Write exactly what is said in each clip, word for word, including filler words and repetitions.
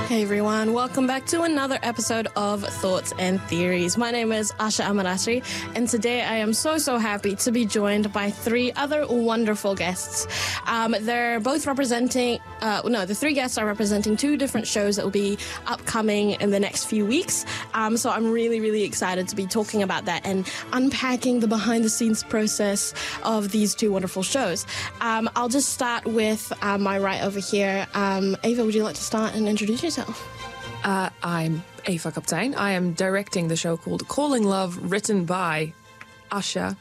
Hey everyone, welcome back to another episode of Thoughts and Theories. My name is Asha Amarasri, and today I am so, so happy to be joined by three other wonderful guests. Um, they're both representing, uh, no, the three guests are representing two different shows that will be upcoming in the next few weeks. Um, so I'm really, really excited to be talking about that and unpacking the behind-the-scenes process of these two wonderful shows. Um, I'll just start with uh, my right over here. Um, Ava, would you like to start and introduce yourself? Uh, I'm Ava Kaptein. I am directing the show called Calling Love, written by Asha.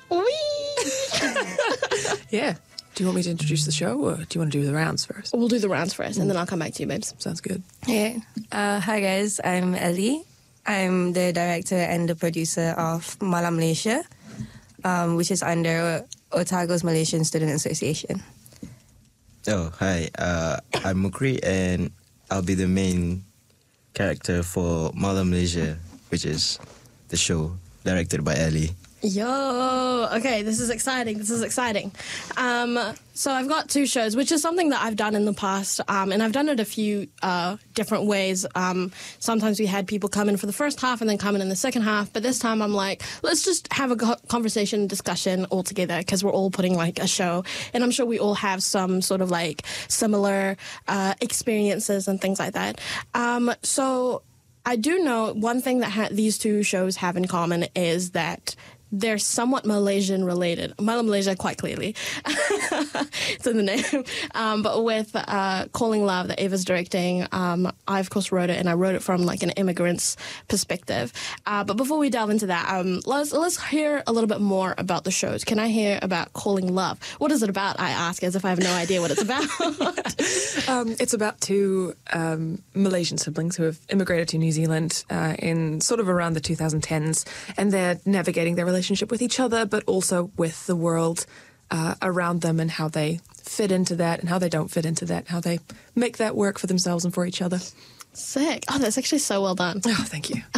Yeah. Do you want me to introduce the show, or do you want to do the rounds first? We'll do the rounds first, and then I'll come back to you, babes. Sounds good. Hey, uh, hi guys, I'm Ellie. I'm the director and the producer of Malam Malaysia, um, which is under Otago's Malaysian Student Association. Oh, hi. Uh, I'm Mukri, and I'll be the main character for Malam Malaysia, which is the show directed by Ellie. Yo, okay, this is exciting. This is exciting. Um, so I've got two shows, which is something that I've done in the past, um, and I've done it a few uh, different ways. Um, sometimes we had people come in for the first half and then come in in the second half, but this time I'm like, let's just have a co- conversation, discussion all together, because we're all putting like a show, and I'm sure we all have some sort of like similar uh, experiences and things like that. Um, so I do know one thing that ha- these two shows have in common is that they're somewhat Malaysian related. Malam Malaysia, quite clearly. It's in the name. Um, but with uh, Calling Love that Ava's directing, um, I, of course, wrote it, and I wrote it from like an immigrant's perspective. Uh, but before we delve into that, um, let's, let's hear a little bit more about the shows. Can I hear about Calling Love? What is it about, I ask, as if I have no idea what it's about. um, it's about two um, Malaysian siblings who have immigrated to New Zealand uh, in sort of around the twenty tens, and they're navigating their relationship relationship with each other, but also with the world uh, around them, and how they fit into that and how they don't fit into that, how they make that work for themselves and for each other. Sick. Oh, that's actually so well done. Oh, thank you.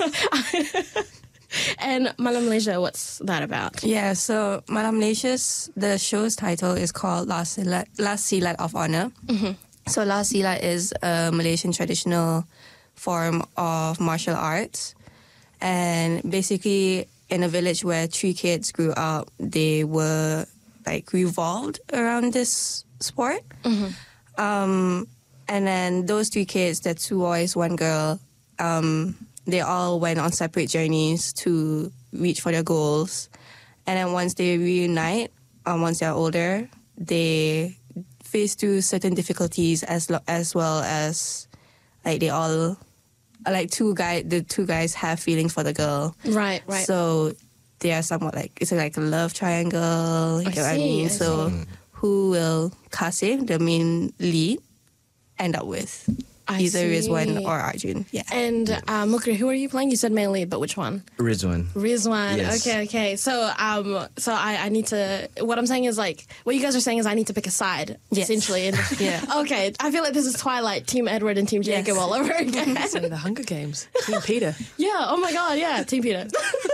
And Malam Malaysia, what's that about? Yeah, so Malam Malaysia's, the show's title is called Last Silat, Last Silat of Honor. Mm-hmm. So Last Silat is a Malaysian traditional form of martial arts, and basically in a village where three kids grew up, they were like revolved around this sport. Mm-hmm. Um, and then those three kids, the two boys, one girl, um, they all went on separate journeys to reach for their goals. And then once they reunite, um, once they're older, they face through certain difficulties as lo- as well as like they all. Like two guy, the two guys have feelings for the girl. Right, right. So they are somewhat like, it's like a love triangle. You I know what I see, mean? I so see. who will Kasim, the main lead, end up with? I Either see. Rizwan or Arjun. Yeah. And uh, Mukri, who are you playing? You said main lead, but which one? Rizwan. Rizwan. Yes. Okay, okay. So, um, so I, I need to. What I'm saying is like, what you guys are saying is I need to pick a side, Yes. essentially. And, Yeah. Okay. I feel like this is Twilight, Team Edward and Team Yes. Jacob all over again. So the Hunger Games. Team Peter. Yeah. Oh my God. Yeah. Team Peter.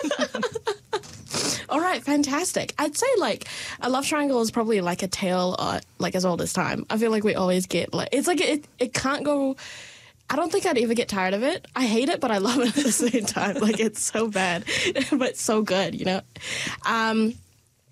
All right, fantastic. I'd say like a love triangle is probably like a tale uh, like as old as time. I feel like we always get like it's like it it can't go. I don't think I'd ever get tired of it. I hate it, but I love it at the same time. Like it's so bad, but so good, you know. Um,